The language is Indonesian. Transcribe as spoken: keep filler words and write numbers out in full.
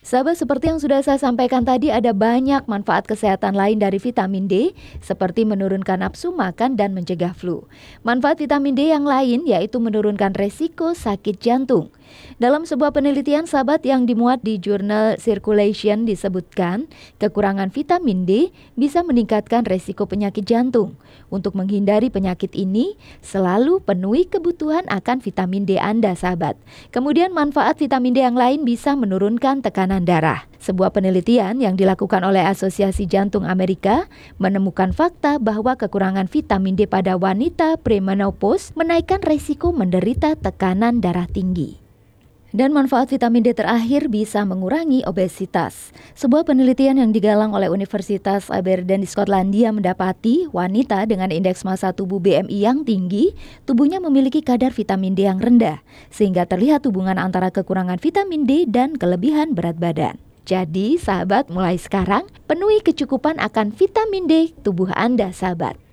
Sahabat, seperti yang sudah saya sampaikan tadi, ada banyak manfaat kesehatan lain dari vitamin D, seperti menurunkan nafsu makan dan mencegah flu. Manfaat vitamin D yang lain yaitu menurunkan resiko sakit jantung. Dalam sebuah penelitian, sahabat, yang dimuat di jurnal Circulation disebutkan, kekurangan vitamin D bisa meningkatkan resiko penyakit jantung. Untuk menghindari penyakit ini, selalu penuhi kebutuhan akan vitamin D Anda, sahabat. Kemudian manfaat vitamin D yang lain bisa menurunkan tekanan darah. Sebuah penelitian yang dilakukan oleh Asosiasi Jantung Amerika menemukan fakta bahwa kekurangan vitamin D pada wanita premenopause menaikkan risiko menderita tekanan darah tinggi. Dan manfaat vitamin D terakhir bisa mengurangi obesitas. Sebuah penelitian yang digalang oleh Universitas Aberdeen di Skotlandia mendapati wanita dengan indeks massa tubuh B M I yang tinggi, tubuhnya memiliki kadar vitamin D yang rendah, sehingga terlihat hubungan antara kekurangan vitamin D dan kelebihan berat badan. Jadi, sahabat, mulai sekarang penuhi kecukupan akan vitamin D tubuh Anda, sahabat.